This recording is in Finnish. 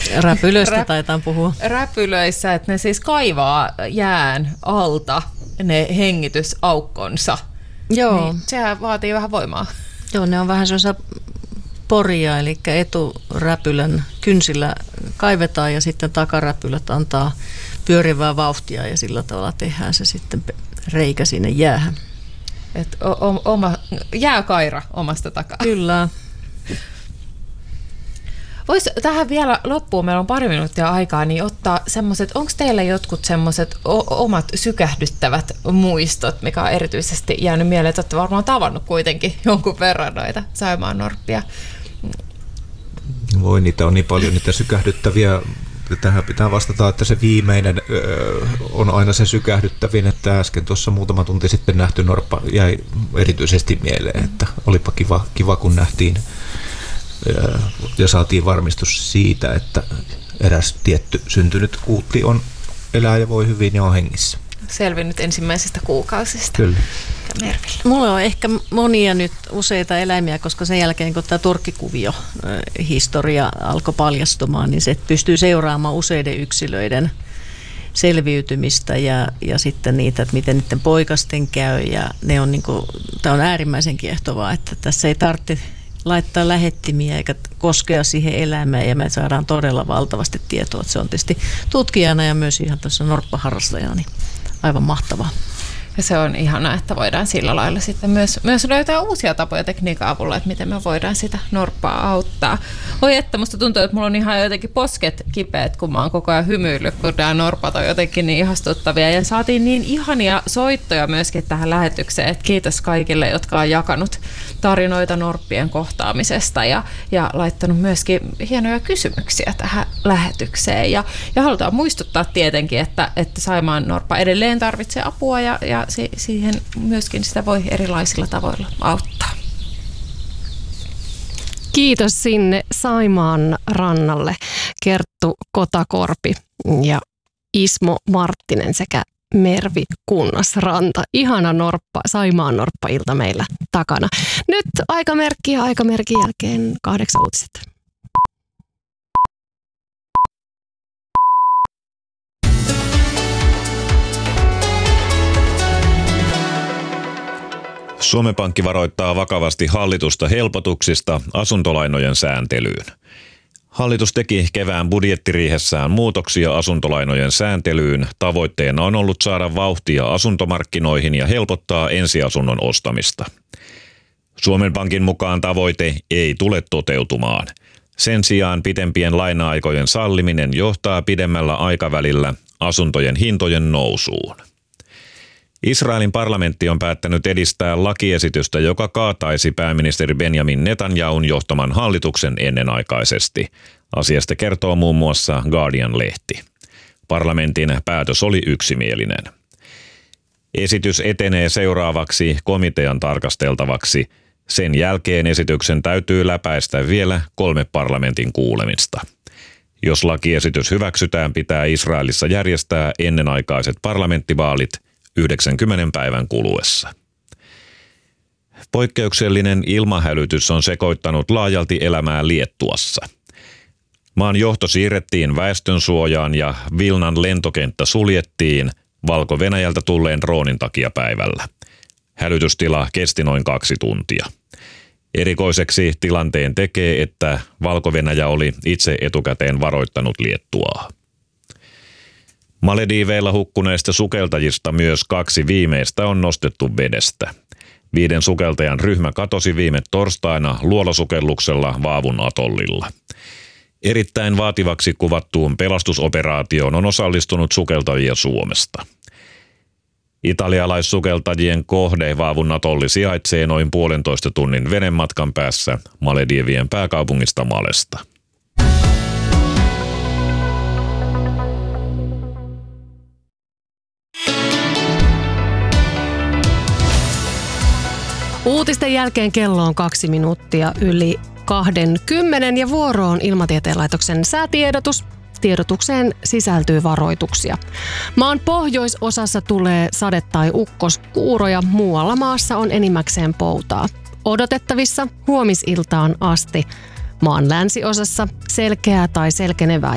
Räpylöistä taitaan puhua. Räpylöissä, että ne siis kaivaa jään alta ne hengitysaukkonsa. Joo. Niin sehän vaatii vähän voimaa. Joo, ne on vähän sellaisia poria, eli eturäpylän kynsillä kaivetaan ja sitten takaräpylät antaa pyörivää vauhtia ja sillä tavalla tehdään se sitten reikä sinne jäähän. Et oma jääkaira omasta takaa. Kyllä. Voisi tähän vielä loppuun, meillä on pari minuuttia aikaa, niin ottaa semmoiset, onko teillä jotkut semmoiset omat sykähdyttävät muistot, mikä on erityisesti jäänyt mieleen, että olette varmaan tavannut kuitenkin jonkun verran noita saimaannorppia. Voi, niitä on niin paljon niitä sykähdyttäviä. Tähän pitää vastata, että se viimeinen on aina se sykähdyttävin, että äsken tuossa muutama tunti sitten nähty norppa jäi erityisesti mieleen, että olipa kiva kun nähtiin ja saatiin varmistus siitä, että eräs tietty syntynyt kuutti elää ja voi hyvin ja on hengissä. Selvinnyt ensimmäisistä kuukausista. Kyllä. Mulla on ehkä monia nyt useita eläimiä, koska sen jälkeen kun tämä turkkikuvio historia alkoi paljastumaan, niin se pystyy seuraamaan useiden yksilöiden selviytymistä ja sitten niitä, että miten niiden poikasten käy. Ja ne on tämä on äärimmäisen kiehtovaa, että tässä ei tarvitse laittaa lähettimiä eikä koskea siihen elämään ja me saadaan todella valtavasti tietoa. Että se on tietysti tutkijana ja myös ihan tuossa norppaharrastajana niin aivan mahtavaa. Ja se on ihanaa, että voidaan sillä lailla sitten myös löytää uusia tapoja tekniikan avulla, että miten me voidaan sitä norppaa auttaa. Oi, että musta tuntuu, että mulla on ihan jotenkin posket kipeät, kun mä oon koko ajan hymyillyt, kun nämä norpat on jotenkin niin ihastuttavia. Ja saatiin niin ihania soittoja myöskin tähän lähetykseen, että kiitos kaikille, jotka on jakanut tarinoita norppien kohtaamisesta ja laittanut myöskin hienoja kysymyksiä tähän lähetykseen. Ja halutaan muistuttaa tietenkin, että Saimaan norppa edelleen tarvitsee apua ja siihen myöskin sitä voi erilaisilla tavoilla auttaa. Kiitos sinne Saimaan rannalle Kerttu Kotakorpi ja Ismo Marttinen sekä Mervi Kunnasranta. Ihana Saimaan norppailta meillä takana. Nyt aikamerkki ja aikamerkin jälkeen 8 uutiset. Suomen Pankki varoittaa vakavasti hallitusta helpotuksista asuntolainojen sääntelyyn. Hallitus teki kevään budjettiriihessään muutoksia asuntolainojen sääntelyyn. Tavoitteena on ollut saada vauhtia asuntomarkkinoihin ja helpottaa ensiasunnon ostamista. Suomen Pankin mukaan tavoite ei tule toteutumaan. Sen sijaan pitempien laina-aikojen salliminen johtaa pidemmällä aikavälillä asuntojen hintojen nousuun. Israelin parlamentti on päättänyt edistää lakiesitystä, joka kaataisi pääministeri Benjamin Netanyahun johtaman hallituksen ennenaikaisesti. Asiasta kertoo muun muassa Guardian-lehti. Parlamentin päätös oli yksimielinen. Esitys etenee seuraavaksi komitean tarkasteltavaksi. Sen jälkeen esityksen täytyy läpäistä vielä 3 parlamentin kuulemista. Jos lakiesitys hyväksytään, pitää Israelissa järjestää ennenaikaiset parlamenttivaalit 90 päivän kuluessa. Poikkeuksellinen ilmahälytys on sekoittanut laajalti elämää Liettuassa. Maan johto siirrettiin väestönsuojaan ja Vilnan lentokenttä suljettiin Valko-Venäjältä tulleen droonin takia päivällä. Hälytystila kesti noin 2 tuntia. Erikoiseksi tilanteen tekee, että Valko-Venäjä oli itse etukäteen varoittanut Liettuaa. Malediiveilla hukkuneista sukeltajista myös 2 viimeistä on nostettu vedestä. 5 sukeltajan ryhmä katosi viime torstaina luolasukelluksella Vaavun atollilla. Erittäin vaativaksi kuvattuun pelastusoperaatioon on osallistunut sukeltajia Suomesta. Italialaissukeltajien kohde Vaavun atolli sijaitsee noin 1,5 tunnin venematkan päässä Malediivien pääkaupungista Malesta. Uutisten jälkeen kello on 2 minuuttia yli 20 ja vuoroon Ilmatieteen laitoksen säätiedotus. Tiedotukseen sisältyy varoituksia. Maan pohjoisosassa tulee sade- tai ukkoskuuroja, muualla maassa on enimmäkseen poutaa. Odotettavissa huomisiltaan asti. Maan länsiosassa selkeää tai selkenevää